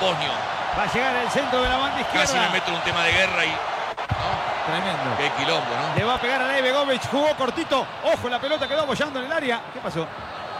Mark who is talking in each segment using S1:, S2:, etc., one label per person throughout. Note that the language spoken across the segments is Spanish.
S1: Bosnio.
S2: Va a llegar al centro de la banda izquierda.
S1: Casi me meto en un tema de guerra y... ¿no?
S2: Tremendo.
S1: Qué quilombo, ¿no?
S2: Le va a pegar a Begovic, jugó cortito. Ojo, la pelota quedó apoyando en el área. ¿Qué pasó?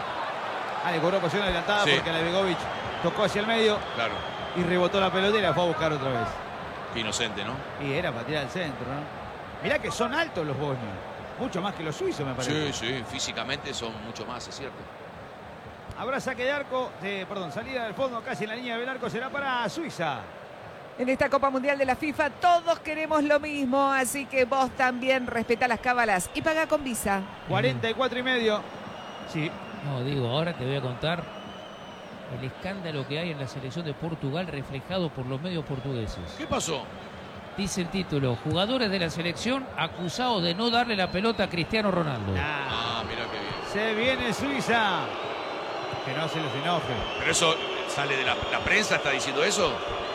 S2: Le cobró posición adelantada porque Begovic tocó hacia el medio.
S1: Claro.
S2: Y rebotó la pelota y la fue a buscar otra vez.
S1: Qué inocente, ¿no?
S2: Y era para tirar al centro, ¿no? Mirá que son altos los bosnios. Mucho más que los suizos, me parece.
S1: Sí, físicamente son mucho más, es cierto.
S2: Habrá saque de arco, salida del fondo, casi en la línea del arco, será para Suiza.
S3: En esta Copa Mundial de la FIFA todos queremos lo mismo, así que vos también respetá las cábalas y pagá con Visa.
S2: 44,5. Sí.
S4: No, digo, ahora te voy a contar el escándalo que hay en la selección de Portugal reflejado por los medios portugueses.
S1: ¿Qué pasó?
S4: Dice el título, jugadores de la selección acusados de no darle la pelota a Cristiano Ronaldo.
S1: Mira qué bien.
S2: Se viene Suiza. Que no se los enoje.
S1: Pero eso sale de la prensa, ¿está diciendo eso?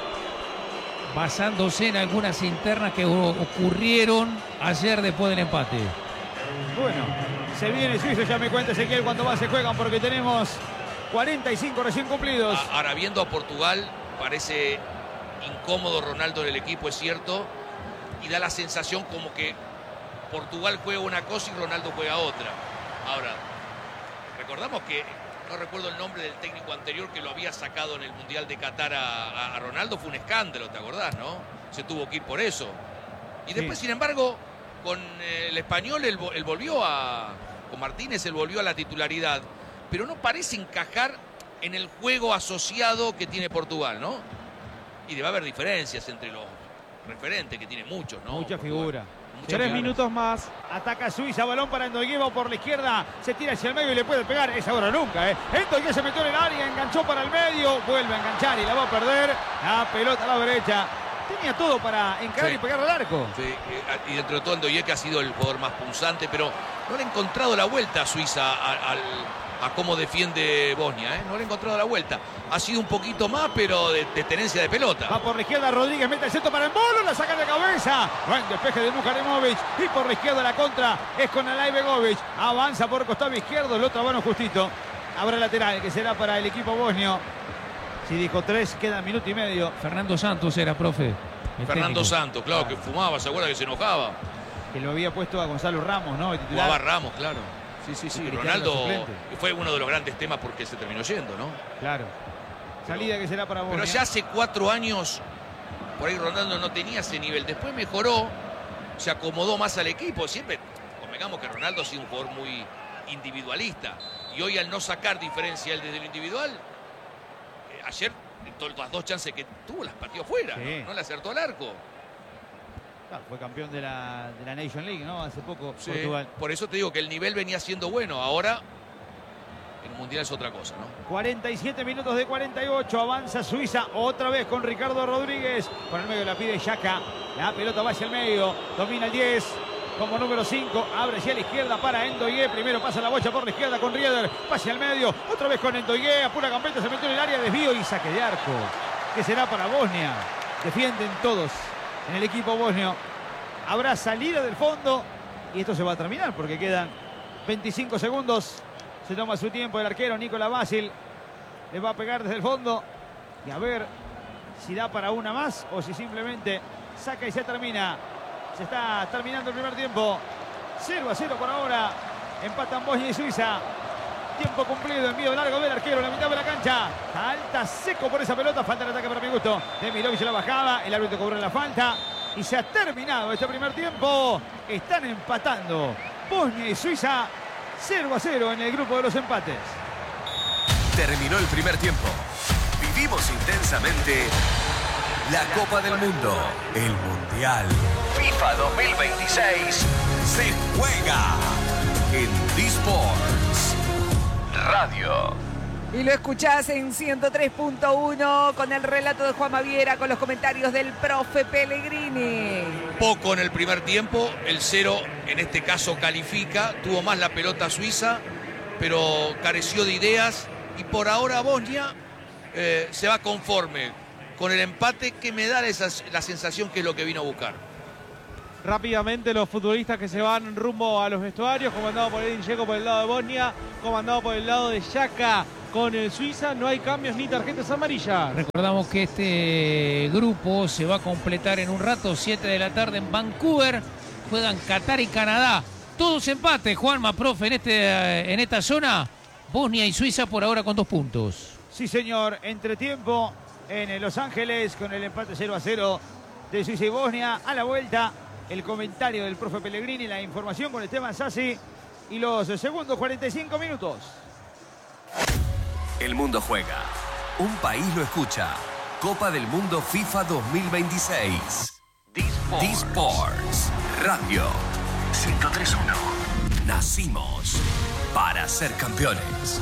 S4: Basándose en algunas internas que ocurrieron ayer después del empate.
S2: Bueno, se viene Suiza, ya me cuenta Ezequiel cuánto más se juegan porque tenemos 45 recién cumplidos.
S1: Ahora, viendo a Portugal, parece incómodo Ronaldo en el equipo, es cierto, y da la sensación como que Portugal juega una cosa y Ronaldo juega otra. Ahora, recordamos que, no recuerdo el nombre del técnico anterior que lo había sacado en el Mundial de Qatar a Ronaldo, fue un escándalo, ¿te acordás, no? Se tuvo que ir por eso. Y después, sin embargo, con el español, él volvió con Martínez, él volvió a la titularidad, pero no parece encajar en el juego asociado que tiene Portugal, ¿no? Y debe haber diferencias entre los referentes, que tiene muchos, ¿no?
S2: Mucha figura.
S5: 3 minutos más.
S2: Ataca Suiza, balón para Ndoye por la izquierda. Se tira hacia el medio y le puede pegar. Es ahora nunca, Ndoye se metió en el área, enganchó para el medio. Vuelve a enganchar y la va a perder. La pelota a la derecha. Tenía todo para encarar y pegar al arco.
S1: Sí, y dentro de todo Ndoye, que ha sido el jugador más punzante, pero no le ha encontrado la vuelta a Suiza a cómo defiende Bosnia, No le ha encontrado la vuelta. Ha sido un poquito más, pero de tenencia de pelota.
S2: Va por la izquierda Rodríguez, mete el centro para el bolo, la saca de cabeza. Buen despeje de Muharimovic. Y por la izquierda la contra es con Alay Begovic. Avanza por costado izquierdo, el otro mano justito. Habrá lateral que será para el equipo bosnio. Si dijo 3, queda minuto y medio.
S4: Fernando Santos era, profe.
S1: Fernando Santos, claro, que fumaba, ¿se acuerda que se enojaba?
S2: Que lo había puesto a Gonzalo Ramos, ¿no?
S1: Jugaba Ramos, claro. Sí. Ronaldo fue uno de los grandes temas porque se terminó yendo, ¿no?
S2: Claro. Salida que será para Bosnia.
S1: Pero ya hace 4 años, por ahí Ronaldo no tenía ese nivel. Después mejoró, se acomodó más al equipo. Siempre, convengamos que Ronaldo ha sido un jugador muy individualista. Y hoy, al no sacar diferencia él desde lo individual, ayer, las 2 chances que tuvo, las partió fuera. Sí. ¿No? Le acertó al arco.
S2: Claro, fue campeón de la Nation League, ¿no? Hace poco,
S1: sí,
S2: Portugal.
S1: Por eso te digo que el nivel venía siendo bueno. Ahora, el Mundial es otra cosa, ¿no?
S2: 47 minutos de 48. Avanza Suiza otra vez con Ricardo Rodríguez. Por el medio la pide Xhaka. La pelota va hacia el medio. Domina el 10. Como número 5. Abre hacia la izquierda para Ndoye. Primero pasa la bocha por la izquierda con Rieder. Pasa al medio. Otra vez con Ndoye. Apura Gambetta. Se metió en el área. Desvío y saque de arco. Que será para Bosnia. Defienden todos en el equipo bosnio. Habrá salida del fondo. Y esto se va a terminar porque quedan 25 segundos. Se toma su tiempo el arquero Nicola Basil. Le va a pegar desde el fondo. Y a ver si da para una más o si simplemente saca y se termina. Se está terminando el primer tiempo. 0-0 por ahora. Empatan Bosnia y Suiza. Tiempo cumplido. Envío largo del arquero en la mitad de la cancha. Salta seco por esa pelota. Falta el ataque para mi gusto. Demirovic la bajaba. El árbitro cobró la falta. Y se ha terminado este primer tiempo. Están empatando Bosnia y Suiza. 0-0 en el grupo de los empates.
S6: Terminó el primer tiempo. Vivimos intensamente la Copa del Mundo. El Mundial FIFA 2026 se juega en D-Sports Radio.
S3: Y lo escuchás en 103.1 con el relato de Juan Maviera, con los comentarios del profe Pellegrini.
S1: Poco en el primer tiempo, el 0 en este caso califica, tuvo más la pelota Suiza, pero careció de ideas y por ahora Bosnia se va conforme con el empate que me da la sensación que es lo que vino a buscar.
S5: Rápidamente los futbolistas que se van rumbo a los vestuarios, comandado por Edin Dzeko por el lado de Bosnia, comandado por el lado de Xhaka. con el Suiza. No hay cambios ni tarjetas amarillas.
S4: Recordamos que este grupo se va a completar en un rato, 7 de la tarde en Vancouver. Juegan Qatar y Canadá. Todos empates, Juanma, profe, en esta zona. Bosnia y Suiza por ahora con 2 puntos.
S2: Sí, señor. Entretiempo en Los Ángeles con el empate 0-0 de Suiza y Bosnia. A la vuelta, el comentario del profe Pellegrini, la información con Esteban Sassi y los segundos 45 minutos.
S6: El mundo juega. Un país lo escucha. Copa del Mundo FIFA 2026. D-Sports Radio 103.1. Nacimos para ser campeones.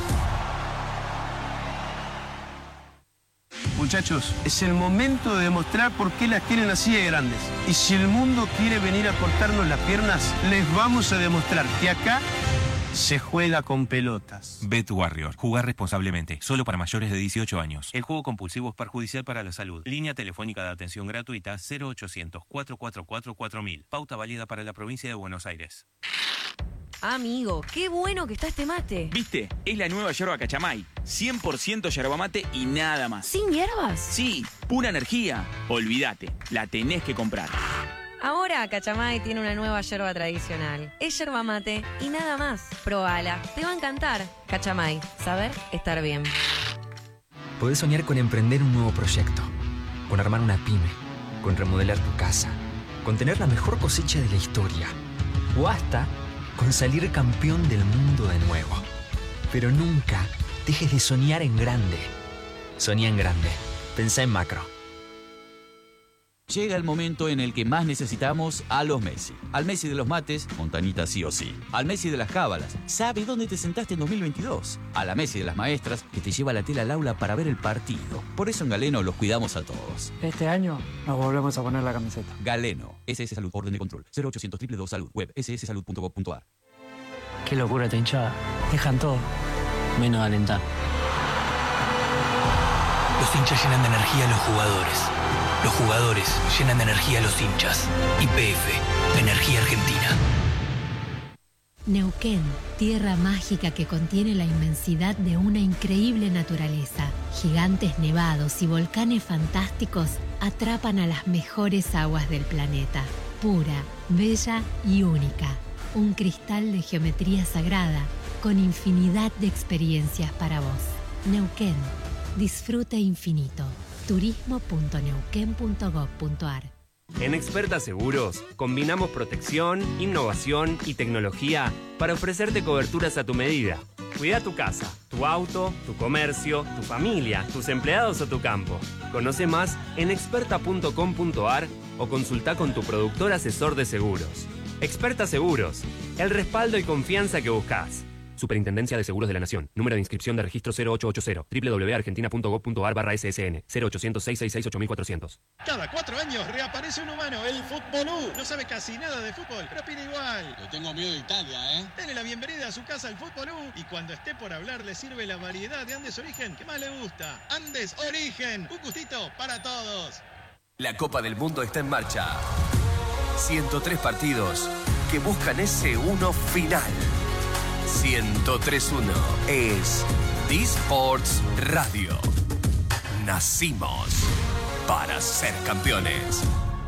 S7: Muchachos, es el momento de demostrar por qué las quieren así de grandes. Y si el mundo quiere venir a cortarnos las piernas, les vamos a demostrar que acá se juega con pelotas.
S8: Bet Warrior. Jugar responsablemente. Solo para mayores de 18 años. El juego compulsivo es perjudicial para la salud. Línea telefónica de atención gratuita 0800-444-4000. Pauta válida para la provincia de Buenos Aires.
S9: Amigo, qué bueno que está este mate.
S10: ¿Viste? Es la nueva yerba Cachamay. 100% yerba mate y nada más.
S9: ¿Sin hierbas?
S10: Sí, pura energía. Olvídate, la tenés que comprar.
S9: Ahora Cachamay tiene una nueva yerba tradicional. Es yerba mate y nada más. Probala, te va a encantar. Cachamay, saber estar bien.
S11: Podés soñar con emprender un nuevo proyecto, con armar una pyme, con remodelar tu casa, con tener la mejor cosecha de la historia, o hasta con salir campeón del mundo de nuevo. Pero nunca dejes de soñar en grande. Soñá en grande. Pensá en macro.
S12: Llega el momento en el que más necesitamos a los Messi. Al Messi de los mates, Montanita sí o sí. Al Messi de las cábalas, sabe dónde te sentaste en 2022. A la Messi de las maestras, que te lleva la tela al aula para ver el partido. Por eso en Galeno los cuidamos a todos.
S13: Este año nos volvemos a poner la camiseta.
S12: Galeno, SS Salud, orden de control. 0800 222 Salud, web sssalud.gov.ar.
S13: Qué locura esta hinchada. Dejan todo, menos alentar.
S14: Los hinchas llenan de energía a los jugadores. Los jugadores llenan de energía a los hinchas. YPF, Energía Argentina.
S15: Neuquén, tierra mágica que contiene la inmensidad de una increíble naturaleza. Gigantes nevados y volcanes fantásticos atrapan a las mejores aguas del planeta. Pura, bella y única. Un cristal de geometría sagrada con infinidad de experiencias para vos. Neuquén, disfrute infinito. turismo.neuquén.gov.ar.
S16: En Experta Seguros, combinamos protección, innovación y tecnología para ofrecerte coberturas a tu medida. Cuida tu casa, tu auto, tu comercio, tu familia, tus empleados o tu campo. Conoce más en experta.com.ar o consulta con tu productor asesor de seguros. Experta Seguros, el respaldo y confianza que buscas. Superintendencia de Seguros de la Nación. Número de inscripción de registro 0880. www.argentina.gov.ar/ssn. 0800-666-8400.
S17: Cada 4 años reaparece un humano, el Futbolú. No sabe casi nada de fútbol, pero opina igual.
S18: Le tengo miedo de Italia, ¿eh?
S17: Dele la bienvenida a su casa al Futbolú. Y cuando esté por hablar, le sirve la variedad de Andes Origen que más le gusta. Andes Origen. Un gustito para todos.
S6: La Copa del Mundo está en marcha. 103 partidos que buscan ese uno final. 103.1 es D-Sports Radio. Nacimos para ser campeones.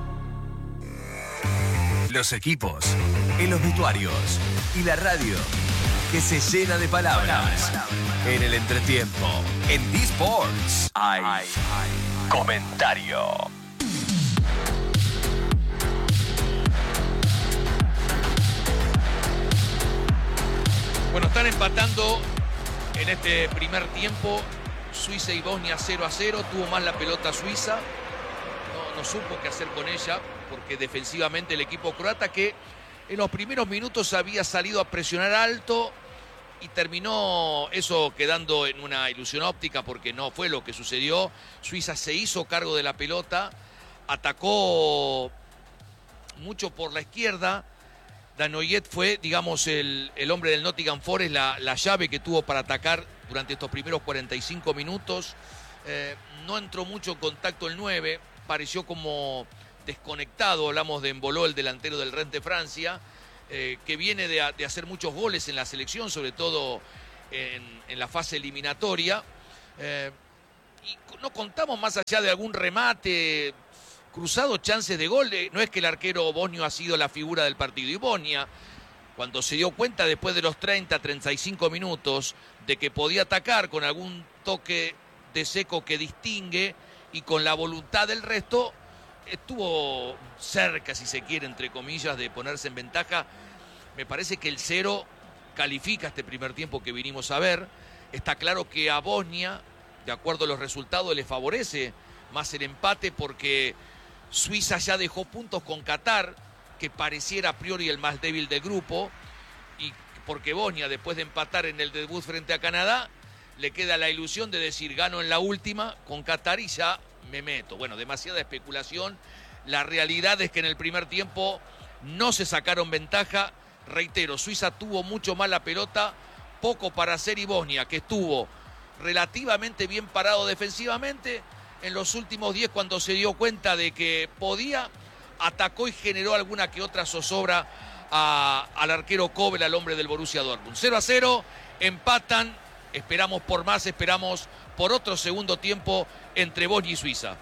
S6: Los equipos, en los vestuarios y la radio que se llena de palabras. En el entretiempo, en D-Sports hay comentario.
S1: Bueno, están empatando en este primer tiempo. Suiza y Bosnia 0-0. Tuvo más la pelota Suiza. No supo qué hacer con ella, porque defensivamente el equipo croata, que en los primeros minutos había salido a presionar alto y terminó eso quedando en una ilusión óptica, porque no fue lo que sucedió. Suiza se hizo cargo de la pelota, atacó mucho por la izquierda. Danoyet fue, digamos, el hombre del Nottingham Forest, la llave que tuvo para atacar durante estos primeros 45 minutos. No entró mucho en contacto el 9, pareció como desconectado. Hablamos de Emboló, el delantero del Rennes de Francia, que viene de hacer muchos goles en la selección, sobre todo en la fase eliminatoria. Y no contamos más allá de algún remate cruzado, chances de gol. No es que el arquero bosnio ha sido la figura del partido. Y Bosnia, cuando se dio cuenta después de los 35 minutos de que podía atacar con algún toque de seco que distingue y con la voluntad del resto, estuvo cerca, si se quiere, entre comillas, de ponerse en ventaja. Me parece que el 0 califica este primer tiempo que vinimos a ver. Está claro que a Bosnia, de acuerdo a los resultados, le favorece más el empate porque Suiza ya dejó puntos con Qatar, que pareciera a priori el más débil del grupo, y porque Bosnia, después de empatar en el debut frente a Canadá, le queda la ilusión de decir, gano en la última con Qatar y ya me meto. Bueno, demasiada especulación. La realidad es que en el primer tiempo no se sacaron ventaja. Reitero, Suiza tuvo mucho más la pelota, poco para hacer, y Bosnia, que estuvo relativamente bien parado defensivamente, en los últimos 10, cuando se dio cuenta de que podía, atacó y generó alguna que otra zozobra al arquero Kobel, al hombre del Borussia Dortmund. 0-0, empatan, esperamos por más, esperamos por otro segundo tiempo entre Bosnia y Suiza.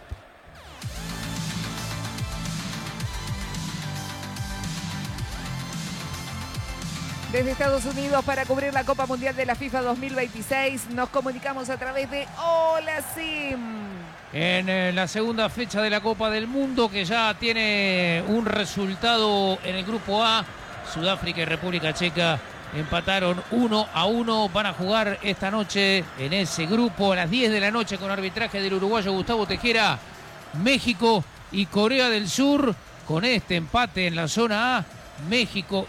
S3: Desde Estados Unidos, para cubrir la Copa Mundial de la FIFA 2026, nos comunicamos a través de Hola Sim.
S4: En la segunda fecha de la Copa del Mundo, que ya tiene un resultado en el grupo A, Sudáfrica y República Checa empataron 1-1. Van a jugar esta noche en ese grupo a las 10 de la noche con arbitraje del uruguayo Gustavo Tejera, México y Corea del Sur. Con este empate en la zona A, México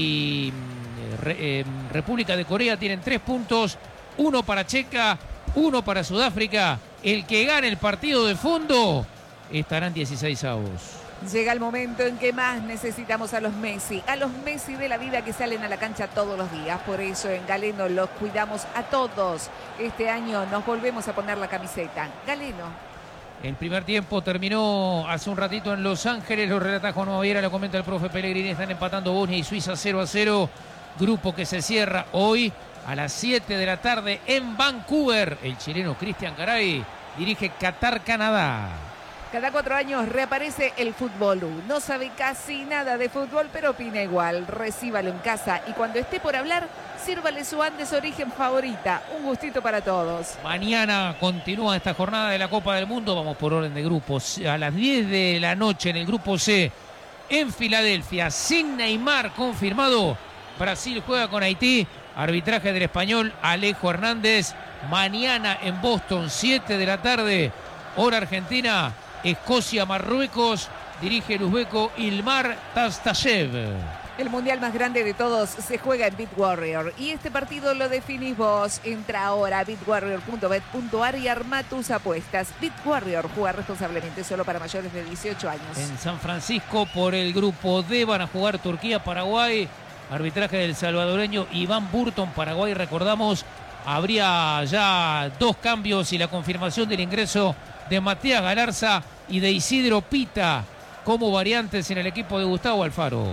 S4: y República de Corea tienen 3 puntos, 1 para Checa, 1 para Sudáfrica. El que gane el partido de fondo estarán 16avos.
S3: Llega el momento en que más necesitamos a los Messi de la vida, que salen a la cancha todos los días. Por eso en Galeno los cuidamos a todos. Este año nos volvemos a poner la camiseta. Galeno.
S4: El primer tiempo terminó hace un ratito en Los Ángeles. Lo relata Juan Maviera, lo comenta el profe Pellegrini. Están empatando Bosnia y Suiza 0-0. Grupo que se cierra hoy a las 7 de la tarde en Vancouver. El chileno Cristian Garay dirige Qatar-Canadá.
S3: Cada 4 años reaparece el Fútbol U. No sabe casi nada de fútbol, pero opina igual. Recíbalo en casa y cuando esté por hablar, sírvale su Andes Origen favorita. Un gustito para todos.
S4: Mañana continúa esta jornada de la Copa del Mundo. Vamos por orden de grupos. A las 10 de la noche en el grupo C, en Filadelfia, sin Neymar confirmado, Brasil juega con Haití. Arbitraje del español Alejo Hernández. Mañana en Boston, 7 de la tarde, hora argentina, Escocia-Marruecos. Dirige el uzbeco Ilmar Tastayev.
S3: El mundial más grande de todos se juega en Beat Warrior y este partido lo definís vos. Entra ahora a beatwarrior.bet.ar y arma tus apuestas. Beat Warrior, juega responsablemente, solo para mayores de 18 años.
S4: En San Francisco, por el grupo D, van a jugar Turquía-Paraguay. Arbitraje del salvadoreño Iván Burton. Paraguay, recordamos, habría ya 2 cambios y la confirmación del ingreso de Matías Galarza y de Isidro Pita como variantes en el equipo de Gustavo Alfaro.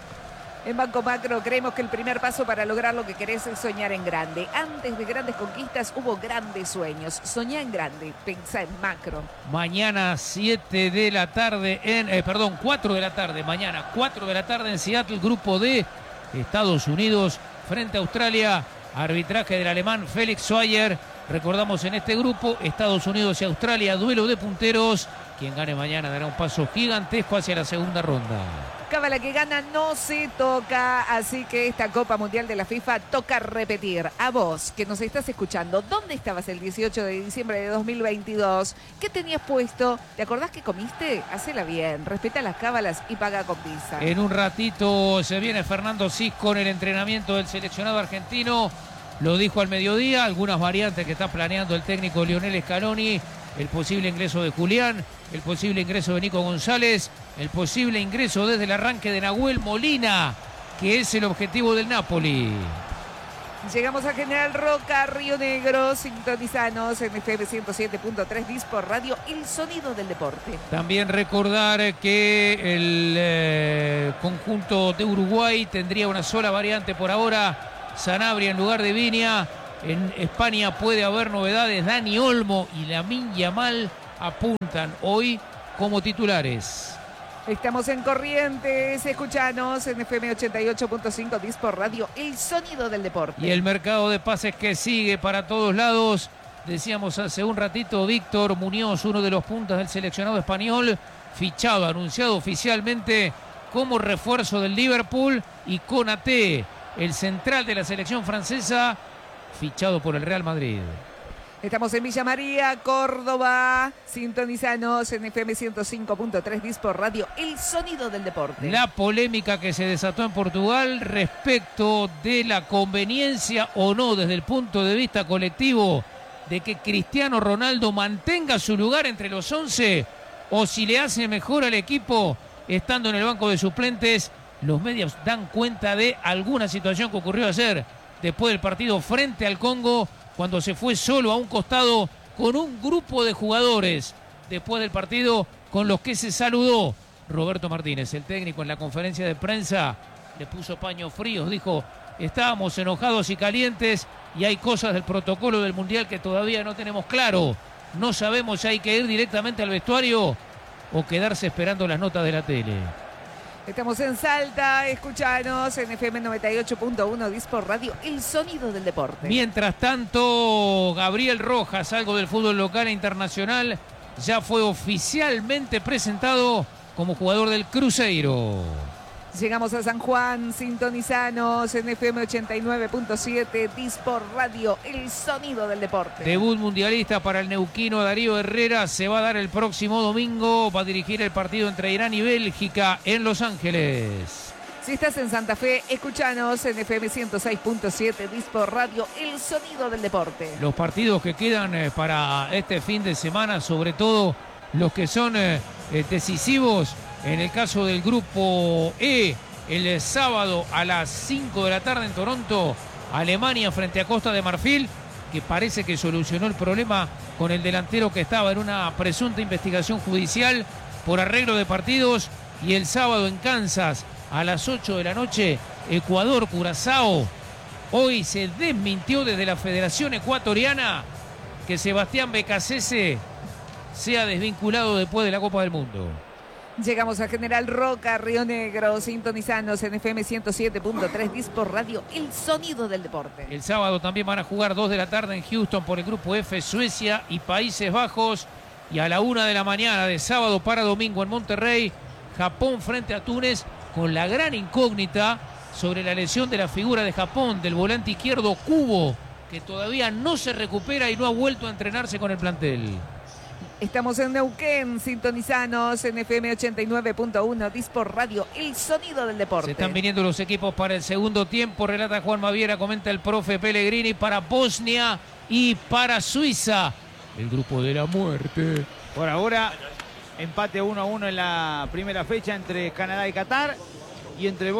S3: En Banco Macro creemos que el primer paso para lograr lo que querés es soñar en grande. Antes de grandes conquistas hubo grandes sueños. Soñá en grande, pensá en macro.
S4: Mañana 4 de la tarde, mañana 4 de la tarde en Seattle, grupo D, Estados Unidos frente a Australia. Arbitraje del alemán Felix Schweier. Recordamos, en este grupo, Estados Unidos y Australia, duelo de punteros. Quien gane mañana dará un paso gigantesco hacia la segunda ronda.
S3: Cábala que gana no se toca, así que esta Copa Mundial de la FIFA toca repetir. A vos, que nos estás escuchando, ¿dónde estabas el 18 de diciembre de 2022? ¿Qué tenías puesto? ¿Te acordás que comiste? Hacela bien, respeta las cábalas y paga con pizza.
S4: En un ratito se viene Fernando Cis con el entrenamiento del seleccionado argentino. Lo dijo al mediodía, algunas variantes que está planeando el técnico Lionel Scaloni. El posible ingreso de Julián, el posible ingreso de Nico González, el posible ingreso desde el arranque de Nahuel Molina, que es el objetivo del Napoli.
S3: Llegamos a General Roca, Río Negro, sintonizanos en FM 107.3 Disport Radio, el sonido del deporte.
S4: También recordar que el conjunto de Uruguay tendría una sola variante por ahora, Sanabria en lugar de Viña. En España puede haber novedades. Dani Olmo y Lamine Yamal apuntan hoy como titulares.
S3: Estamos en Corrientes, escuchanos en FM 88.5 Disport Radio, el sonido del deporte.
S4: Y el mercado de pases que sigue para todos lados. Decíamos hace un ratito, Víctor Muñoz, uno de los puntas del seleccionado español, fichado, anunciado oficialmente como refuerzo del Liverpool, y Konaté, el central de la selección francesa, fichado por el Real Madrid.
S3: Estamos en Villa María, Córdoba. Sintonizanos en FM 105.3 Disport Radio, el sonido del deporte.
S4: La polémica que se desató en Portugal respecto de la conveniencia o no desde el punto de vista colectivo de que Cristiano Ronaldo mantenga su lugar entre los 11 o si le hace mejor al equipo estando en el banco de suplentes. Los medios dan cuenta de alguna situación que ocurrió ayer después del partido frente al Congo, cuando se fue solo a un costado con un grupo de jugadores después del partido con los que se saludó. Roberto Martínez, el técnico, en la conferencia de prensa le puso paños fríos, dijo: estábamos enojados y calientes y hay cosas del protocolo del Mundial que todavía no tenemos claro. No sabemos si hay que ir directamente al vestuario o quedarse esperando las notas de la tele.
S3: Estamos en Salta, escuchanos en FM 98.1 Disport Radio, el sonido del deporte.
S4: Mientras tanto, Gabriel Rojas, algo del fútbol local e internacional, ya fue oficialmente presentado como jugador del Cruzeiro.
S3: Llegamos a San Juan, sintonizanos en FM 89.7 Disport Radio, el sonido del deporte.
S4: Debut mundialista para el neuquino Darío Herrera, se va a dar el próximo domingo, va a dirigir el partido entre Irán y Bélgica en Los Ángeles.
S3: Si estás en Santa Fe, escuchanos en FM 106.7 Disport Radio, el sonido del deporte.
S4: Los partidos que quedan para este fin de semana, sobre todo los que son decisivos. En el caso del grupo E, el sábado a las 5 de la tarde en Toronto, Alemania frente a Costa de Marfil, que parece que solucionó el problema con el delantero que estaba en una presunta investigación judicial por arreglo de partidos. Y el sábado en Kansas a las 8 de la noche, Ecuador-Curazao. Hoy se desmintió desde la Federación Ecuatoriana que Sebastián Becasese sea desvinculado después de la Copa del Mundo.
S3: Llegamos a General Roca, Río Negro, sintonizanos en FM 107.3 Disport Radio, el sonido del deporte.
S4: El sábado también van a jugar 2 de la tarde en Houston por el grupo F, Suecia y Países Bajos. Y a la 1 de la mañana de sábado para domingo en Monterrey, Japón frente a Túnez, con la gran incógnita sobre la lesión de la figura de Japón, del volante izquierdo Kubo, que todavía no se recupera y no ha vuelto a entrenarse con el plantel.
S3: Estamos en Neuquén, sintonizanos en FM 89.1 Disport Radio, el sonido del deporte.
S4: Se están viniendo los equipos para el segundo tiempo, relata Juan Maviera, comenta el profe Pellegrini, para Bosnia y para Suiza, el grupo de la muerte.
S2: Por ahora, empate 1-1 en la primera fecha entre Canadá y Qatar, y entre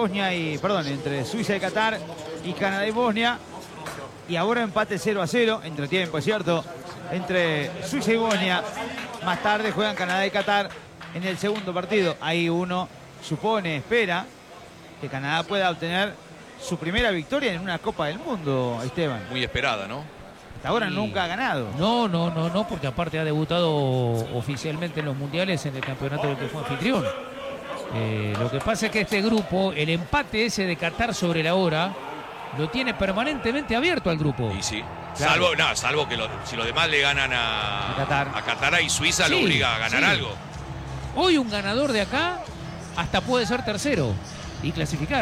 S2: Suiza y Qatar y Canadá y Bosnia. Y ahora empate 0-0, entretiempo, es cierto, entre Suiza y Bosnia. Más tarde juegan Canadá y Qatar en el segundo partido. Ahí uno espera que Canadá pueda obtener su primera victoria en una Copa del Mundo, Esteban.
S1: Muy esperada, ¿no?
S2: Hasta ahora nunca ha ganado.
S4: No, porque aparte ha debutado oficialmente en los mundiales en el campeonato del que fue anfitrión. Lo que pasa es que este grupo, el empate ese de Qatar sobre la hora, lo tiene permanentemente abierto al grupo.
S1: Y sí.
S2: Claro.
S1: Salvo que si los demás le ganan a Qatar y Suiza,
S4: Sí,
S1: lo obliga a ganar algo.
S4: Hoy un ganador de acá hasta puede ser tercero y clasificar.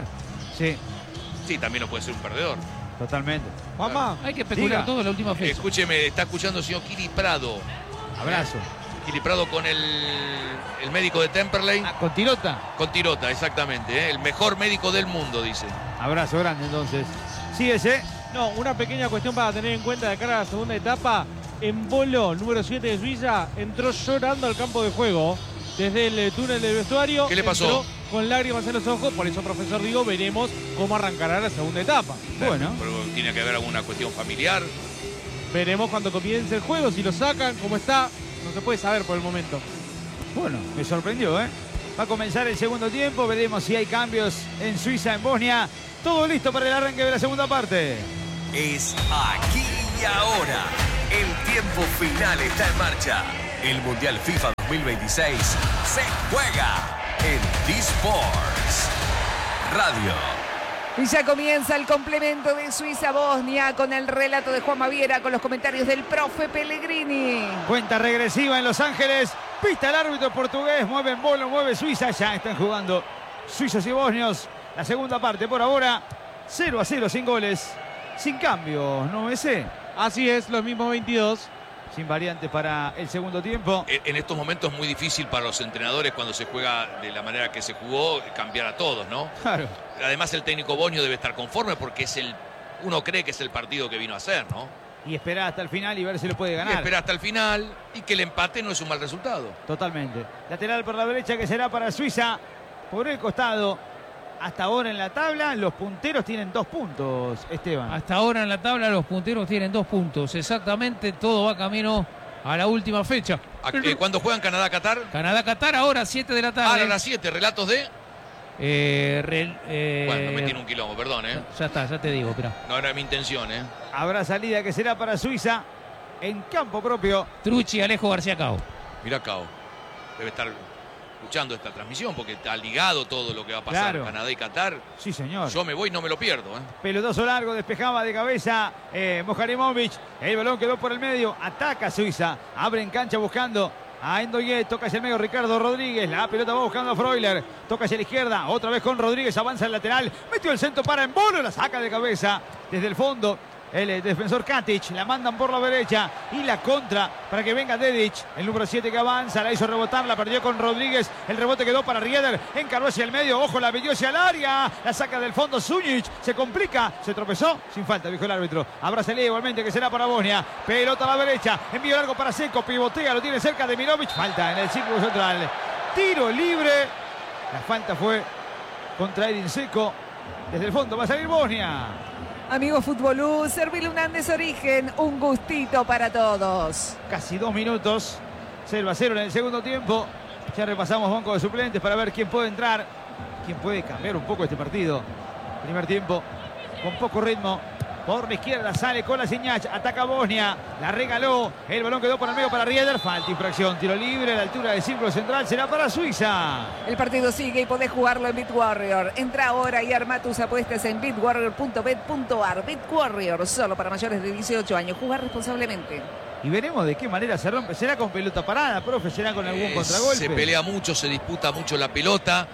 S1: Sí, también lo puede ser un perdedor.
S2: Totalmente.
S4: Juanma, hay que especular todo en la última fecha.
S1: Escúcheme, está escuchando el señor Kili Prado.
S2: Abrazo.
S1: Kili Prado con el médico de Temperley.
S2: ¿Con Tirota?
S1: Con Tirota, exactamente. El mejor médico del mundo, dice.
S2: Abrazo grande, entonces. Síguese.
S5: No, una pequeña cuestión para tener en cuenta de cara a la segunda etapa. Embolo, número 7 de Suiza, entró llorando al campo de juego desde el túnel del vestuario.
S1: ¿Qué le pasó?
S5: Entró con lágrimas en los ojos, por eso, profesor, digo, veremos cómo arrancará la segunda etapa.
S2: Bueno.
S1: Pero tiene que haber alguna cuestión familiar.
S5: Veremos cuando comience el juego, si lo sacan, cómo está, no se puede saber por el momento.
S2: Bueno, me sorprendió, Va a comenzar el segundo tiempo, veremos si hay cambios en Suiza, en Bosnia. Todo listo para el arranque de la segunda parte.
S6: es aquí y ahora. El tiempo final está en marcha. El Mundial FIFA 2026 se juega en D-Sports Radio.
S3: Y ya comienza el complemento de Suiza-Bosnia con el relato de Juan Maviera, con los comentarios del profe Pellegrini.
S2: Cuenta regresiva en Los Ángeles. Pista el árbitro portugués. Mueve en Bolo, mueve Suiza. Ya están jugando suizos y bosnios. La segunda parte por ahora. 0-0 sin goles. Sin cambios, ¿no ese?
S5: Así es, los mismos 22.
S2: Sin variantes para el segundo tiempo.
S1: En estos momentos es muy difícil para los entrenadores cuando se juega de la manera que se jugó cambiar a todos, ¿no?
S2: Claro.
S1: Además el técnico bosnio debe estar conforme porque uno cree que es el partido que vino a hacer, ¿no?
S2: Y esperar hasta el final y ver si lo puede ganar.
S1: Y esperar hasta el final y que el empate no es un mal resultado.
S2: Totalmente. Lateral por la derecha que será para Suiza. Por el costado. Hasta ahora en la tabla los punteros tienen 2 puntos, Esteban.
S4: Hasta ahora en la tabla los punteros tienen 2 puntos. Exactamente, todo va camino a la última fecha.
S1: ¿Cuándo juegan Canadá-Qatar?
S4: Canadá-Qatar ahora 7 de la tarde.
S1: Ahora a las 7, relatos de...
S4: Bueno,
S1: me tiene un quilombo, perdón,
S4: Ya está, ya te digo, espera.
S1: No era mi intención,
S2: Habrá salida que será para Suiza en campo propio.
S4: Trucci, Alejo García Cao.
S1: Mirá Cao, debe estar escuchando esta transmisión porque está ligado todo lo que va a pasar.
S2: Claro.
S1: Canadá y Qatar.
S2: Sí, señor.
S1: Yo me voy, no me lo pierdo.
S2: Pelotazo largo, despejaba de cabeza Mojarimovic. El balón quedó por el medio. Ataca Suiza. Abre en cancha buscando a Endoye. Toca hacia el medio Ricardo Rodríguez. La pelota va buscando a Freuler. Toca hacia la izquierda. Otra vez con Rodríguez. Avanza el lateral. Metió el centro para Embolo. La saca de cabeza desde el fondo. El defensor Katic, la mandan por la derecha y la contra para que venga Dedic, el número 7 que avanza, la hizo rebotar, la perdió con Rodríguez, el rebote quedó para Rieder, encaró hacia el medio, ojo, la metió hacia el área, la saca del fondo Sujic, se complica, se tropezó, sin falta, dijo el árbitro, habrá salida igualmente que será para Bosnia, pelota a la derecha, envío largo para Seco, pivotea, lo tiene cerca de Mirovic, falta en el círculo central, tiro libre, la falta fue contra Edin Seco, desde el fondo va a salir Bosnia.
S3: Amigo Futbolú, servile un Andes Origen, un gustito para todos.
S2: Casi 2 minutos, 0-0 en el segundo tiempo. Ya repasamos banco de suplentes para ver quién puede entrar, quién puede cambiar un poco este partido. Primer tiempo, con poco ritmo. Por la izquierda sale Kolasinac, ataca Bosnia, la regaló, el balón quedó por el medio para Rieder, falta infracción, tiro libre a la altura del círculo central, será para Suiza.
S3: El partido sigue y podés jugarlo en BitWarrior. Entra ahora y arma tus apuestas en bitwarrior.bet.ar. BitWarrior, solo para mayores de 18 años, jugar responsablemente.
S2: Y veremos de qué manera se rompe, será con pelota parada, profe, será con algún contragolpe.
S1: Se pelea mucho, se disputa mucho la pelota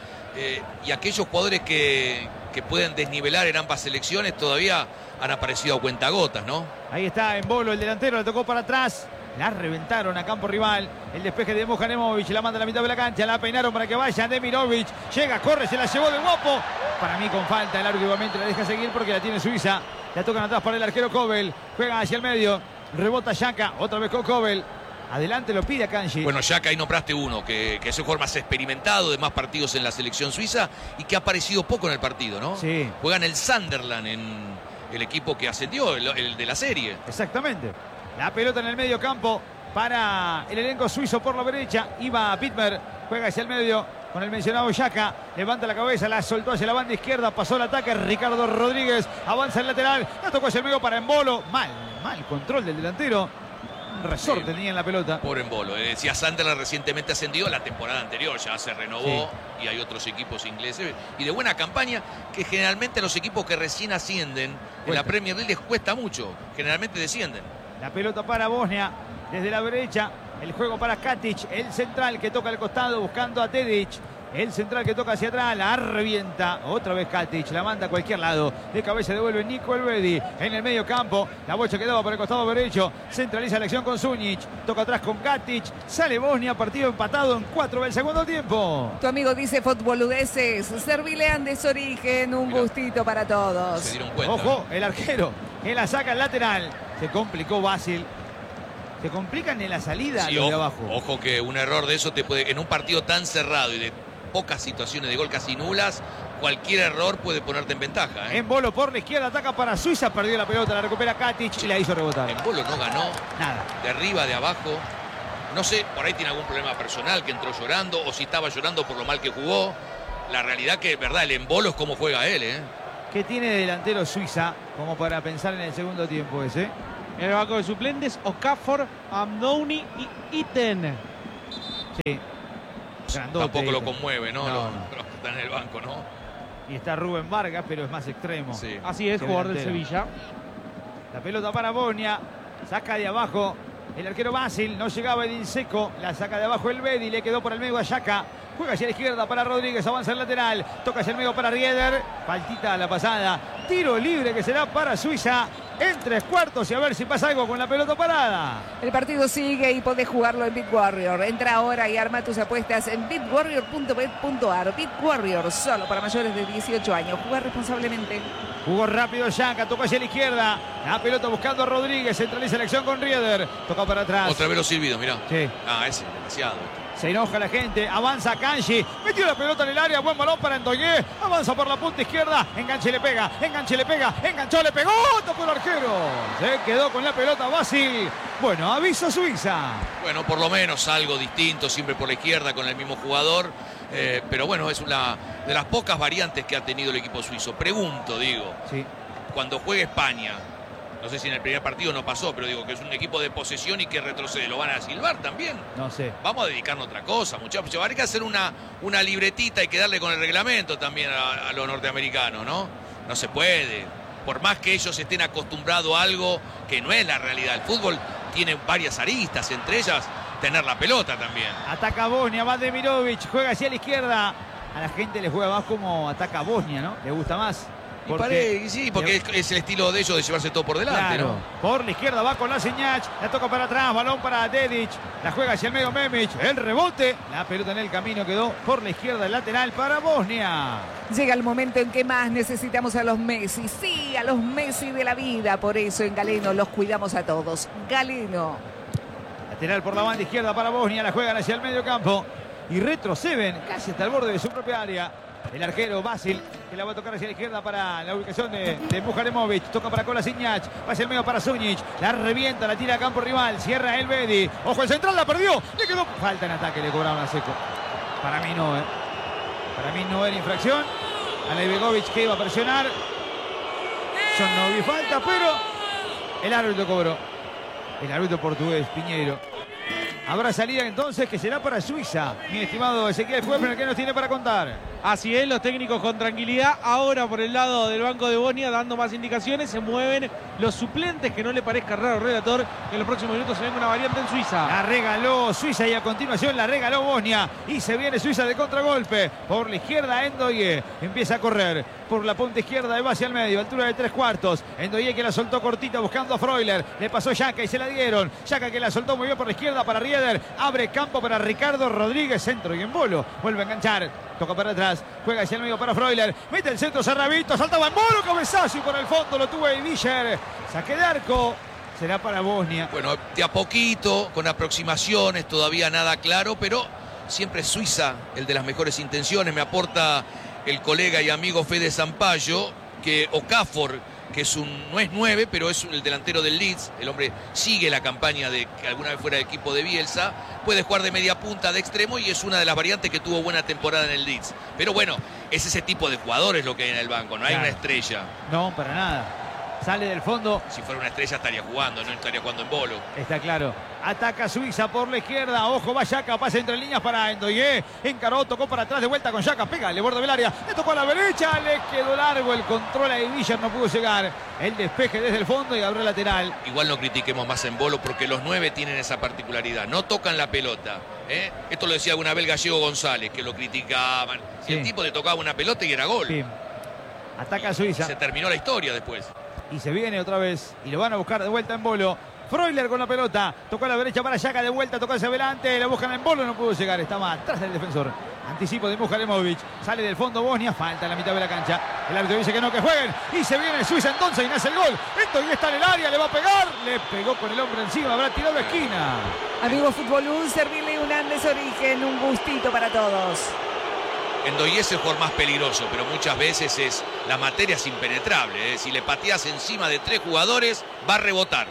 S1: y aquellos jugadores que pueden desnivelar en ambas selecciones todavía han aparecido a cuentagotas, ¿no?
S2: Ahí está Embolo, el delantero, la tocó para atrás. La reventaron a campo rival. El despeje de Mojarimovic, la manda a la mitad de la cancha. La peinaron para que vaya Demirovic. Llega, corre, se la llevó de guapo. Para mí con falta, el árbitro igualmente la deja seguir porque la tiene Suiza. La tocan atrás para el arquero Kobel. Juega hacia el medio. Rebota Xhaka, otra vez con Kobel. Adelante lo pide a Kanji.
S1: Bueno, Xhaka, ahí nombraste uno que es un jugador más experimentado, de más partidos en la selección suiza y que ha aparecido poco en el partido, ¿no?
S2: Sí.
S1: Juega en el Sunderland, en el equipo que ascendió, el de la serie.
S2: Exactamente. La pelota en el medio campo para el elenco suizo por la derecha. Iba Pitmer, juega hacia el medio con el mencionado Xhaka. Levanta la cabeza, la soltó hacia la banda izquierda, pasó el ataque. Ricardo Rodríguez avanza el lateral, la tocó hacia el medio para Embolo. Mal control del delantero. Un resorte tenía en la pelota.
S1: Por Embolo. Decía Sunderland recientemente ascendió, la temporada anterior ya se renovó y hay otros equipos ingleses y de buena campaña que generalmente los equipos que recién ascienden en la Premier League les cuesta mucho, generalmente descienden.
S2: La pelota para Bosnia desde la derecha, el juego para Katic, el central que toca al costado buscando a Dedic. El central que toca hacia atrás, la revienta. Otra vez Katic, la manda a cualquier lado. De cabeza devuelve Nico Elvedi. En el medio campo, la bocha quedaba por el costado derecho. Centraliza la acción con Sujic. Toca atrás con Katic. Sale Bosnia, partido empatado en 4 del segundo tiempo.
S3: Tu amigo dice futboludeces. Servile Andes Origen, un gustito para todos.
S1: Se dieron cuenta.
S2: Ojo, el arquero que la saca al lateral. Se complicó Basil. Se complican en la salida los de abajo.
S1: Ojo que un error de eso te puede, en un partido tan cerrado y de pocas situaciones de gol casi nulas, cualquier error puede ponerte en ventaja.
S2: Embolo por la izquierda, ataca para Suiza, perdió la pelota, la recupera Katic y la hizo rebotar.
S1: Embolo no ganó
S2: nada.
S1: De arriba, de abajo. No sé, por ahí tiene algún problema personal que entró llorando o si estaba llorando por lo mal que jugó. La realidad que, verdad, el Embolo es como juega él,
S2: que tiene delantero Suiza como para pensar en el segundo tiempo ese.
S5: En el banco de suplentes, Okafor, Amdouni y Iten.
S2: Sí. Grandote,
S1: Tampoco lo
S2: Iten.
S1: conmueve, ¿no?
S2: No.
S1: Los que están en el banco, ¿no?
S2: Y está Rubén Vargas, pero es más extremo.
S1: Sí.
S5: Así es,
S2: Que
S5: jugador del
S2: delantero.
S5: Sevilla.
S2: La pelota para Bosnia. Saca de abajo el arquero Basil. No llegaba el Inseco. La saca de abajo el Bedi. Le quedó por el medio a Yaka. Juega hacia la izquierda para Rodríguez. Avanza el lateral. Toca hacia el medio para Rieder. Faltita a la pasada. Tiro libre que será para Suiza en 3/4. Y a ver si pasa algo con la pelota parada.
S3: El partido sigue y podés jugarlo en Bit Warrior. Entra ahora y arma tus apuestas en bitwarrior.bet.ar. Bit Warrior, solo para mayores de 18 años. Jugar responsablemente.
S2: Jugó rápido Yaka. Tocó hacia la izquierda. La pelota buscando a Rodríguez. Centraliza la acción con Rieder. Toca para atrás.
S1: Otra vez lo silbido, mirá.
S2: Sí.
S1: Ah, ese, demasiado.
S2: Se enoja la gente, avanza Kanji, metió la pelota en el área, buen balón para Ndoye, avanza por la punta izquierda, enganche y le pega, enganchó, le pegó, tapó el arquero, se quedó con la pelota Basil. Bueno, aviso Suiza.
S1: Bueno, por lo menos algo distinto, siempre por la izquierda con el mismo jugador, pero bueno, es una de las pocas variantes que ha tenido el equipo suizo. Pregunto, digo,
S2: sí.
S1: Cuando juegue España, no sé si en el primer partido no pasó, pero digo que es un equipo de posesión y que retrocede. ¿Lo van a silbar también?
S2: No sé.
S1: Vamos a dedicarnos a otra cosa, muchachos. Hay que hacer una libretita y quedarle con el reglamento también a los norteamericanos, ¿no? No se puede. Por más que ellos estén acostumbrados a algo que no es la realidad. El fútbol tiene varias aristas, entre ellas tener la pelota también.
S2: Ataca Bosnia, va Demirovic, juega hacia la izquierda. A la gente le juega más como ataca Bosnia, ¿no? Le gusta más.
S1: Porque es el estilo de ellos de llevarse todo por delante,
S2: claro,
S1: ¿no?
S2: Por la izquierda va con la Señach, la toca para atrás, balón para Dedic, la juega hacia el medio Memic, el rebote, la pelota en el camino quedó por la izquierda, el lateral para Bosnia.
S3: Llega el momento en que más necesitamos a los Messi, sí, a los Messi de la vida, por eso en Galeno los cuidamos a todos. Galeno.
S2: Lateral por la banda izquierda para Bosnia, la juegan hacia el medio campo y retroceden casi hasta el borde de su propia área. El arquero Basil, que la va a tocar hacia la izquierda para la ubicación de Mujaremovic. Toca para Kolasinac, va hacia el medio para Zunic. La revienta, la tira a campo rival. Cierra el Bedi. Ojo, el central la perdió. Le quedó falta en ataque, le cobraron a Seco. Para mí no, ¿eh? Para mí no era infracción. A Leibegovic que iba a presionar. Yo no vi falta, pero el árbitro cobró. El árbitro portugués, Piñeiro. Habrá salida entonces que será para Suiza. Mi estimado Ezequiel Fuerman, ¿qué nos tiene para contar?
S5: Así es, los técnicos con tranquilidad. Ahora por el lado del banco de Bosnia dando más indicaciones. Se mueven los suplentes, que no le parezca raro, relator, que en los próximos minutos se venga una variante en Suiza.
S2: La regaló Suiza y a continuación la regaló Bosnia. Y se viene Suiza de contragolpe. Por la izquierda Ndoye empieza a correr. Por la punta izquierda va hacia el medio, altura de 3/4. Ndoye que la soltó cortita buscando a Freuler. Le pasó Yaka y se la dieron. Yaka que la soltó muy bien por la izquierda para Rieder. Abre campo para Ricardo Rodríguez. Centro y en bolo. Vuelve a enganchar. Toca para atrás. Juega hacia el medio para Freuler. Mete el centro Sarrabito. Saltaba en bolo. Cabezazo y por el fondo lo tuvo Eivischer. Saque de arco. Será para Bosnia.
S1: Bueno, de a poquito, con aproximaciones, todavía nada claro, pero siempre Suiza, el de las mejores intenciones. Me aporta el colega y amigo Fede Sampaio que Okafor, que no es 9, pero es el delantero del Leeds, el hombre sigue la campaña de que alguna vez fuera el equipo de Bielsa, puede jugar de media punta, de extremo, y es una de las variantes que tuvo buena temporada en el Leeds. Pero bueno, es ese tipo de jugadores lo que hay en el banco, no hay una estrella.
S2: No, para nada. Sale del fondo.
S1: Si fuera una estrella estaría jugando, no estaría jugando en bolo.
S2: Está claro. Ataca Suiza por la izquierda. Ojo, va Yaka. Pase entre líneas para Ndoye. Encaró, tocó para atrás, de vuelta con Yaka. Pega, le borde del área. Le tocó a la derecha. Le quedó largo el control a Eivischer. No pudo llegar. El despeje desde el fondo y abrió el lateral.
S1: Igual no critiquemos más en bolo porque los 9 tienen esa particularidad. No tocan la pelota. Esto lo decía alguna vez Gallego González, que lo criticaban. Sí. El tipo le tocaba una pelota y era gol.
S2: Sí. Ataca Suiza.
S1: Se terminó la historia después.
S2: Y se viene otra vez. Y lo van a buscar de vuelta en bolo. Freuler con la pelota. Tocó a la derecha para Yaka. De vuelta. Tocó hacia adelante. Lo buscan en bolo. No pudo llegar. Estaba atrás del defensor. Anticipo de Mujaremovic. Sale del fondo Bosnia. Falta en la mitad de la cancha. El árbitro dice que no, que jueguen. Y se viene Suiza entonces y nace el gol. Esto ya está en el área. Le va a pegar. Le pegó con el hombro encima. Habrá tirado a esquina.
S3: Amigo Futbolú, servirle un Andes Origen. Un gustito para todos.
S1: Ndoye es el jugador más peligroso, pero muchas veces la materia es impenetrable. Si le pateas encima de 3 jugadores, va a rebotar.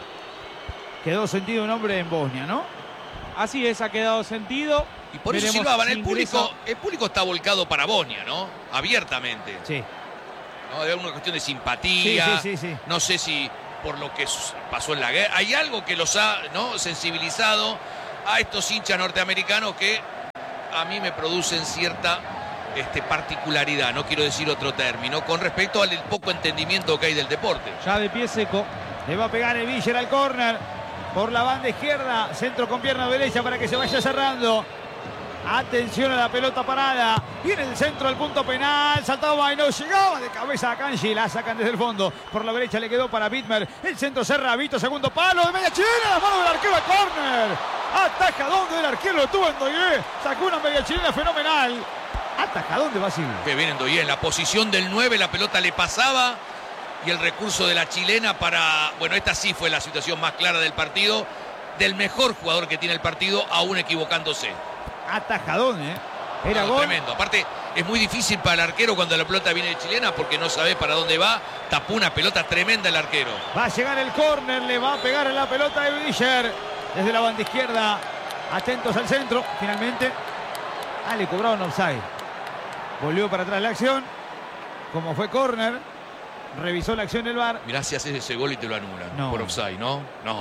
S2: Quedó sentido un hombre en Bosnia, ¿no?
S5: Así es, ha quedado sentido.
S1: Y por eso silbaban. El público está volcado para Bosnia, ¿no? Abiertamente.
S2: Sí.
S1: ¿no? De una cuestión de simpatía.
S2: Sí.
S1: No sé si por lo que pasó en la guerra. Hay algo que los ha, ¿no?, sensibilizado a estos hinchas norteamericanos que a mí me producen cierta particularidad, no quiero decir otro término, con respecto al poco entendimiento que hay del deporte.
S5: Ya de pie seco.
S2: Le va a pegar el Viller al córner. Por la banda izquierda. Centro con pierna derecha para que se vaya cerrando. Atención a la pelota parada. Viene el centro al punto penal. Saltaba y no llegaba de cabeza a Kanji. La sacan desde el fondo. Por la derecha le quedó para Bitmer. El centro cerra. Vito, segundo palo de media chilena. La mano del arquero al córner. Atajadón del arquero. Lo tuvo en Doyé. Sacó una media chilena fenomenal. Atajadón de Basil.
S1: Que viene en Doyé. En la posición del 9 la pelota le pasaba. Y el recurso de la chilena para... Bueno, esta sí fue la situación más clara del partido. Del mejor jugador que tiene el partido, aún equivocándose.
S2: Atajadón, Era gol.
S1: Tremendo. Aparte, es muy difícil para el arquero cuando la pelota viene de chilena porque no sabe para dónde va. Tapó una pelota tremenda el arquero.
S2: Va a llegar el córner, le va a pegar en la pelota de Villar. Desde la banda izquierda. Atentos al centro. Finalmente. Le cobraron offside. Volvió para atrás la acción. Como fue córner. Revisó la acción del VAR.
S1: Mirá si haces ese gol y te lo anulan.
S2: No.
S1: Por offside, ¿no?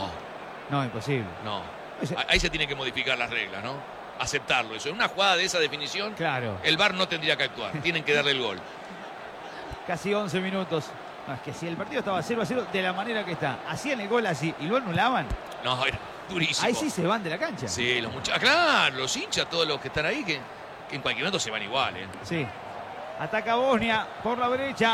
S2: No, imposible.
S1: No. Ahí se tiene que modificar las reglas, ¿no? Aceptarlo eso. En una jugada de esa definición,
S2: claro,
S1: el VAR no tendría que actuar. Tienen que darle el gol.
S2: Casi 11 minutos. No, es que si el partido estaba 0-0 de la manera que está, hacían el gol así y lo anulaban.
S1: No, era durísimo.
S2: Ahí sí se van de la cancha.
S1: Sí, los muchachos. Claro, los hinchas, todos los que están ahí, que en cualquier momento se van igual,
S2: Sí. Ataca Bosnia por la derecha.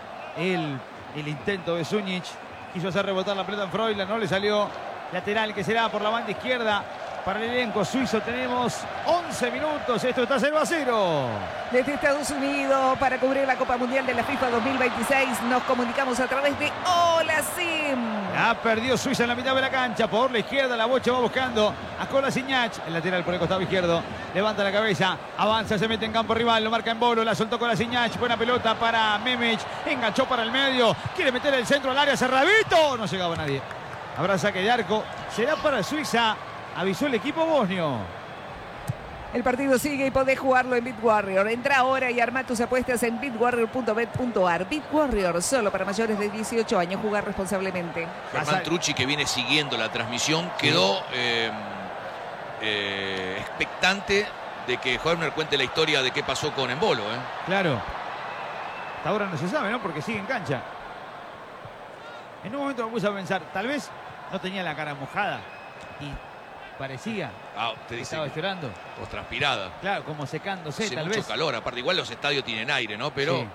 S2: El intento de Zunic. Quiso hacer rebotar la pelota en Freuler, no le salió. Lateral que será por la banda izquierda. Para el elenco suizo tenemos 11 minutos. Esto está 0-0.
S3: Desde Estados Unidos, para cubrir la Copa Mundial de la FIFA 2026, nos comunicamos a través de Hola Sim.
S2: La perdió Suiza en la mitad de la cancha. Por la izquierda, la Bocha va buscando a Kolasinac. El lateral por el costado izquierdo. Levanta la cabeza. Avanza, se mete en campo rival. Lo marca en Bolo. La soltó Kolasinac. Buena pelota para Memic. Enganchó para el medio. Quiere meter el centro al área. Cerradito. No llegaba nadie. Habrá saque de arco. Será para Suiza. Avisó el equipo bosnio.
S3: El partido sigue y podés jugarlo en BitWarrior. Entra ahora y arma tus apuestas en bitwarrior.bet.ar. BitWarrior, solo para mayores de 18 años. Jugar responsablemente.
S1: Germán Trucci, que viene siguiendo la transmisión, quedó expectante de que Horner cuente la historia de qué pasó con Embolo.
S2: Claro. Hasta ahora no se sabe, ¿no? Porque sigue en cancha. En un momento me puse a pensar, tal vez no tenía la cara mojada y parecía
S1: que
S2: estaba llorando.
S1: O transpirada.
S2: Claro, como secándose,
S1: hace
S2: tal
S1: mucho
S2: vez.
S1: calor, aparte igual los estadios tienen aire, ¿no? Pero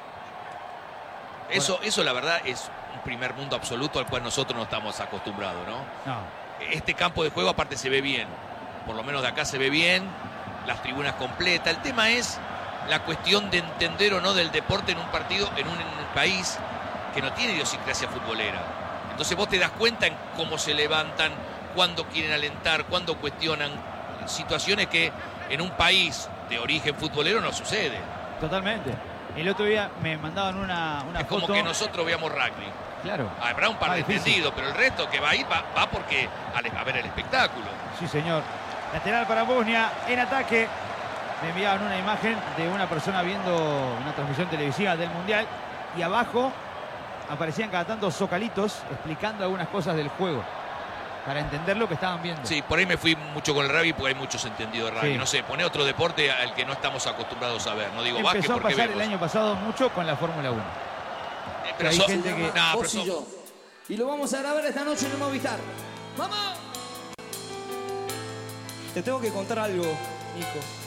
S1: sí. Eso la verdad es un primer mundo absoluto al cual nosotros no estamos acostumbrados, ¿no? Este campo de juego aparte se ve bien. Por lo menos de acá se ve bien. Las tribunas completas. El tema es la cuestión de entender o no del deporte en un partido, en un país que no tiene idiosincrasia futbolera. Entonces vos te das cuenta en cómo se levantan, cuándo quieren alentar, cuándo cuestionan, situaciones que en un país de origen futbolero no sucede.
S2: Totalmente. El otro día me mandaban una
S1: es
S2: foto.
S1: como que nosotros veamos rugby.
S2: Claro.
S1: Habrá un par de entendidos, pero el resto que va ahí va porque a ver el espectáculo.
S2: Sí, señor. Lateral para Bosnia en ataque. Me enviaban una imagen de una persona viendo una transmisión televisiva del Mundial y abajo aparecían cada tanto zocalitos explicando algunas cosas del juego para entender lo que estaban viendo.
S1: Sí, por ahí me fui mucho con el rugby porque hay muchos entendidos de rugby.
S2: Sí.
S1: No sé, pone otro deporte al que no estamos acostumbrados a ver. No digo básquet
S2: Empezó a
S1: porque
S2: pasar
S1: vemos.
S2: el año pasado mucho con la Fórmula 1.
S1: Pero
S2: hay gente que...
S18: Vos y yo. Y lo vamos a grabar esta noche en el Movistar. ¡Vamos! Te tengo que contar algo, Nico.